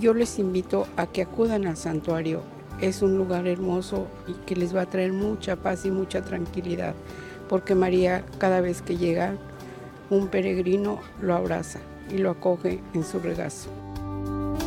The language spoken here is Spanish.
yo les invito a que acudan al santuario. Es un lugar hermoso y que les va a traer mucha paz y mucha tranquilidad, porque María, cada vez que llega un peregrino, lo abraza y lo acoge en su regazo.